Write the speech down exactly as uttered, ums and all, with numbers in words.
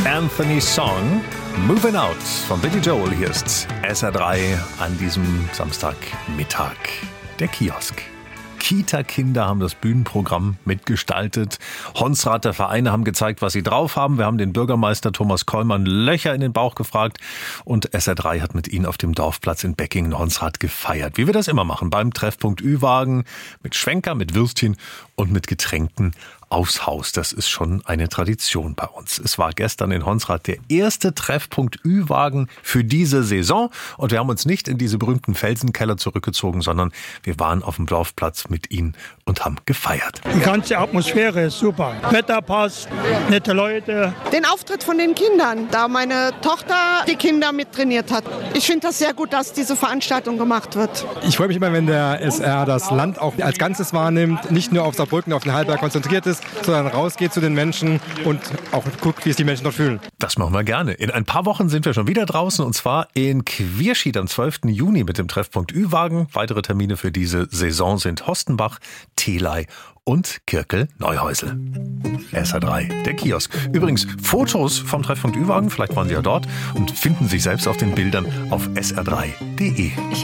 Anthony Song, Moving Out von Billy Joel. Hier ist S R drei an diesem Samstagmittag. Der Kiosk. Kita-Kinder haben das Bühnenprogramm mitgestaltet. Honsrater Vereine haben gezeigt, was sie drauf haben. Wir haben den Bürgermeister Thomas Kollmann Löcher in den Bauch gefragt. Und S R drei hat mit ihnen auf dem Dorfplatz in Beckingen-Honsrath gefeiert. Wie wir das immer machen, beim Treffpunkt Ü-Wagen. Mit Schwenker, mit Würstchen und mit Getränken aufs Haus. Das ist schon eine Tradition bei uns. Es war gestern in Honsrath der erste Treffpunkt Ü-Wagen für diese Saison. Und wir haben uns nicht in diese berühmten Felsenkeller zurückgezogen, sondern wir waren auf dem Dorfplatz mit ihnen und haben gefeiert. Die ganze Atmosphäre ist super. Wetter passt, nette Leute. Den Auftritt von den Kindern, da meine Tochter die Kinder mittrainiert hat. Ich finde das sehr gut, dass diese Veranstaltung gemacht wird. Ich freue mich immer, wenn der S R das Land auch als Ganzes wahrnimmt, nicht nur auf Saarbrücken, auf den Halberg konzentriert ist, sondern rausgeht zu den Menschen und auch guckt, wie es die Menschen dort fühlen. Das machen wir gerne. In ein paar Wochen sind wir schon wieder draußen, und zwar in Quierschied am zwölften Juni mit dem Treffpunkt Ü-Wagen. Weitere Termine für diese Saison sind Hostenbach, Theley und Kirkel-Neuhäusel. S R drei, der Kiosk. Übrigens, Fotos vom Treffpunkt Ü-Wagen, vielleicht waren Sie ja dort, und finden sich selbst auf den Bildern auf S R drei punkt de.